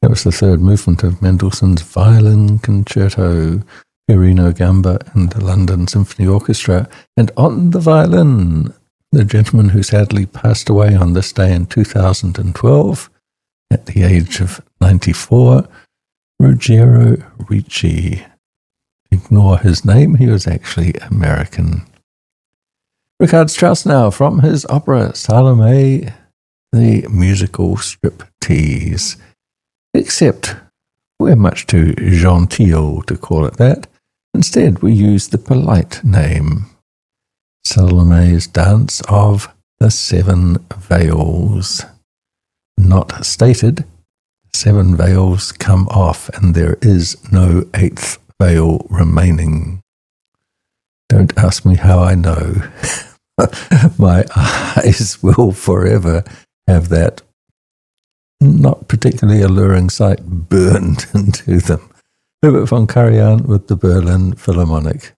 That was the third movement of Mendelssohn's Violin Concerto, Pierino Gamba and the London Symphony Orchestra. And on the violin, the gentleman who sadly passed away on this day in 2012 at the age of 94, Ruggiero Ricci. Ignore his name, he was actually American. Richard Strauss now from his opera Salome, the musical striptease. Except we're much too genteel to call it that. Instead, we use the polite name. Salome's Dance of the Seven Veils. Not stated, 7 veils come off and there is no 8th veil remaining. Don't ask me how I know. My eyes will forever have that not particularly alluring sight burned into them. Herbert von Karajan with the Berlin Philharmonic.